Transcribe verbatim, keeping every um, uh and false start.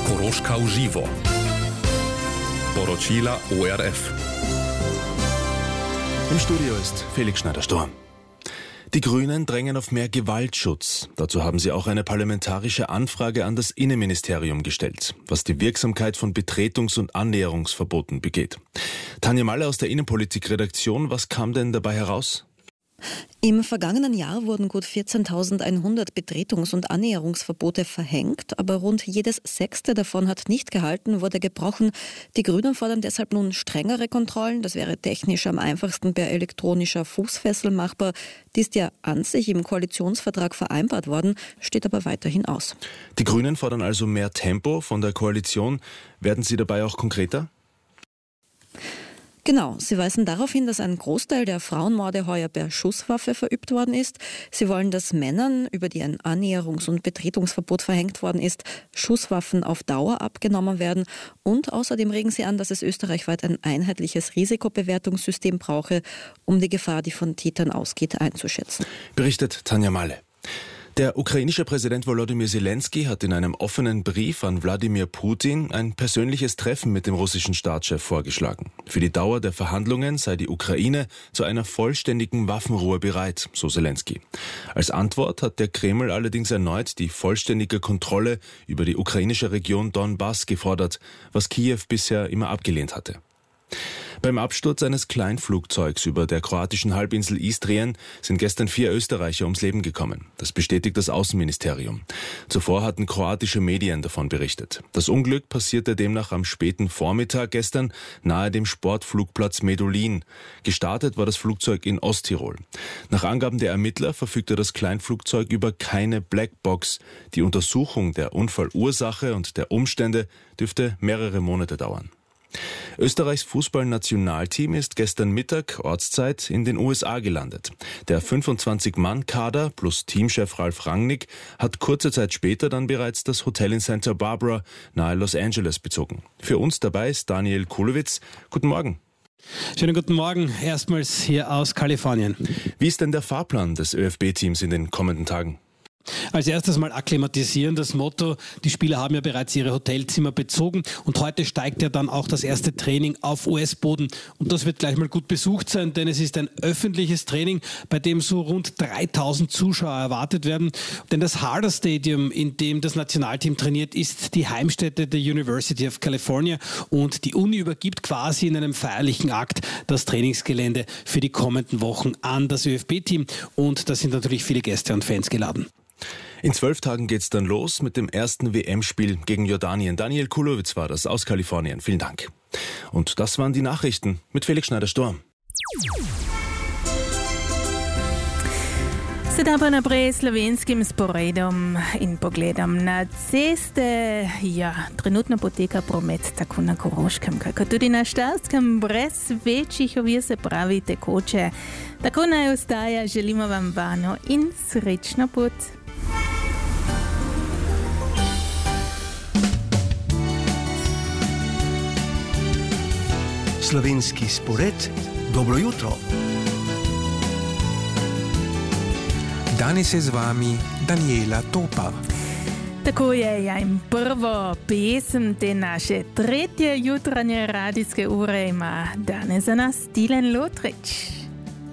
Koroška v živo. Poročila O R F. Im Studio ist Felix Schneider-Stor. Die Grünen drängen auf mehr Gewaltschutz. Dazu haben sie auch eine parlamentarische Anfrage an das Innenministerium gestellt, was die Wirksamkeit von Betretungs- und Annäherungsverboten begeht. Tanja Malle aus der Innenpolitik-Redaktion, was kam denn dabei heraus? Im vergangenen Jahr wurden gut vierzehntausendeinhundert Betretungs- und Annäherungsverbote verhängt, aber rund jedes sechste davon hat nicht gehalten, wurde gebrochen. Die Grünen fordern deshalb nun strengere Kontrollen. Das wäre technisch am einfachsten per elektronischer Fußfessel machbar. Die ist ja an sich im Koalitionsvertrag vereinbart worden, steht aber weiterhin aus. Die Grünen fordern also mehr Tempo von der Koalition. Werden sie dabei auch konkreter? Genau, sie weisen darauf hin, dass ein Großteil der Frauenmorde heuer per Schusswaffe verübt worden ist. Sie wollen, dass Männern, über die ein Annäherungs- und Betretungsverbot verhängt worden ist, Schusswaffen auf Dauer abgenommen werden. Und außerdem regen sie an, dass es österreichweit ein einheitliches Risikobewertungssystem brauche, um die Gefahr, die von Tätern ausgeht, einzuschätzen. Berichtet Tanja Malle. Der ukrainische Präsident Volodymyr Zelensky hat in einem offenen Brief an Wladimir Putin ein persönliches Treffen mit dem russischen Staatschef vorgeschlagen. Für die Dauer der Verhandlungen sei die Ukraine zu einer vollständigen Waffenruhe bereit, so Zelensky. Als Antwort hat der Kreml allerdings erneut die vollständige Kontrolle über die ukrainische Region Donbass gefordert, was Kiew bisher immer abgelehnt hatte. Beim Absturz eines Kleinflugzeugs über der kroatischen Halbinsel Istrien sind gestern vier Österreicher ums Leben gekommen. Das bestätigt das Außenministerium. Zuvor hatten kroatische Medien davon berichtet. Das Unglück passierte demnach am späten Vormittag gestern nahe dem Sportflugplatz Medulin. Gestartet war das Flugzeug in Osttirol. Nach Angaben der Ermittler verfügte das Kleinflugzeug über keine Blackbox. Die Untersuchung der Unfallursache und der Umstände dürfte mehrere Monate dauern. Österreichs Fußballnationalteam ist gestern Mittag, Ortszeit, in den U S A gelandet. Der fünfundzwanzig-Mann-Kader plus Teamchef Ralf Rangnick hat kurze Zeit später dann bereits das Hotel in Santa Barbara nahe Los Angeles bezogen. Für uns dabei ist Daniel Kulowitz. Guten Morgen. Schönen guten Morgen, erstmals hier aus Kalifornien. Wie ist denn der Fahrplan des ÖFB-Teams in den kommenden Tagen? Als erstes mal akklimatisieren, das Motto, die Spieler haben ja bereits ihre Hotelzimmer bezogen und heute steigt ja dann auch das erste Training auf U S-Boden und das wird gleich mal gut besucht sein, denn es ist ein öffentliches Training, bei dem so rund dreitausend Zuschauer erwartet werden, denn das Harder Stadium, in dem das Nationalteam trainiert, ist die Heimstätte der University of California und die Uni übergibt quasi in einem feierlichen Akt das Trainingsgelände für die kommenden Wochen an das ÖFB-Team und da sind natürlich viele Gäste und Fans geladen. In zwölf Tagen geht's dann los mit dem ersten W M-Spiel gegen Jordanien. Daniel Kulowitz war das aus Kalifornien. Vielen Dank. Und das waren die Nachrichten mit Felix Schneider-Stor. Sedaj pa naprej slovenskim sporedom in pogledom na ceste. Ja, trenutno poteka promet tako na Koroškem, kako tudi na Štajerskem, brez večjih ovir, se pravi tekoče. Tako naj ostaja, želimo vam varno in srečno pot. Slovenski spored, dobro jutro. Danes je z vami Daniela Topa. Tako je, ja, in prvo pesem te naše tretje jutranje radijske ure ima danes za nas Tilen Lotrič.